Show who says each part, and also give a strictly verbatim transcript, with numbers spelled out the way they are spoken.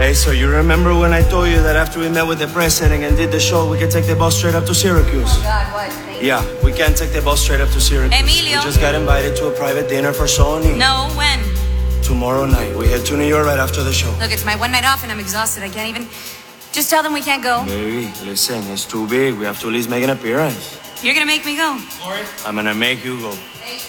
Speaker 1: Hey, so you remember when I told you that after we met with the president and did the show, we could take the bus straight up to Syracuse?
Speaker 2: Oh God, what? Thank
Speaker 1: Yeah, we can't take the bus straight up to Syracuse.
Speaker 3: Emilio.
Speaker 1: We just got invited to a private dinner for Sony.
Speaker 3: No, when?
Speaker 1: Tomorrow night. We head to New York right after the show.
Speaker 3: Look, it's my one night off and I'm exhausted. I can't even... Just tell them we can't go.
Speaker 1: Baby, listen, it's too big. We have to at least make an appearance.
Speaker 3: You're gonna make me go.
Speaker 1: I'm gonna make you go.